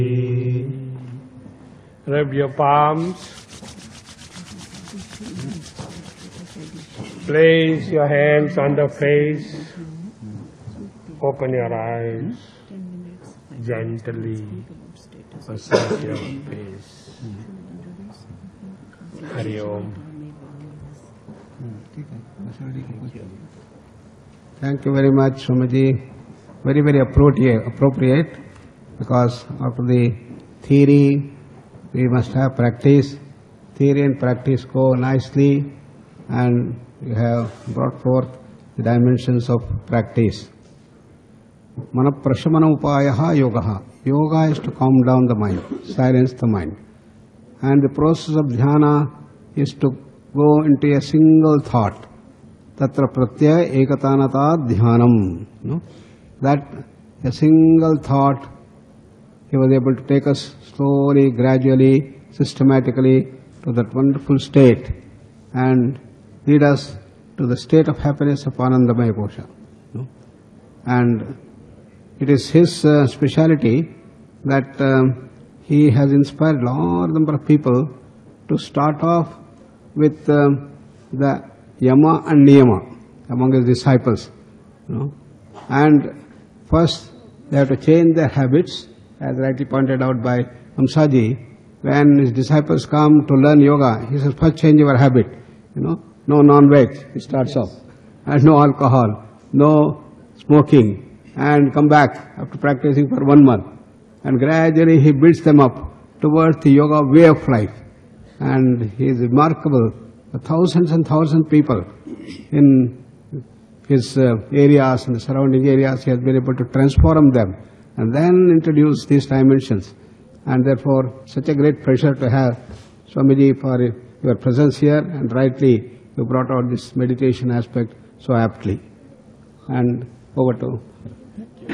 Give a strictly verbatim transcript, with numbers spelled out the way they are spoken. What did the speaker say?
Rub your palms. Place your hands on the face. Open your eyes. Gently massage your face. Hari Om. Thank you very much, Swamiji. Very, very appropriate, appropriate because after the theory, we must have practice. Theory and practice go nicely, and you have brought forth the dimensions of practice. Manaprashamana upayaha yogaha. Yoga is to calm down the mind, silence the mind. And the process of dhyana is to go into a single thought. Tatra pratyaya ekatanata dhyanam. No? That a single thought, he was able to take us slowly, gradually, systematically to that wonderful state and lead us to the state of happiness of Anandamaya Kosha. No? And it is his uh, speciality that um, he has inspired a large number of people to start off with um, the Yama and Niyama among his disciples. You know? And first they have to change their habits, as rightly pointed out by Hamsaji. When his disciples come to learn yoga, he says, first change your habit. You know, no non-veg, he starts off, and no alcohol, no smoking, and come back after practicing for one month. And gradually he builds them up towards the yoga way of life. And he is remarkable. Thousands and thousands of people in his uh, areas and the surrounding areas, he has been able to transform them and then introduce these dimensions. And therefore, such a great pleasure to have Swamiji for your presence here, and rightly you brought out this meditation aspect so aptly. And over to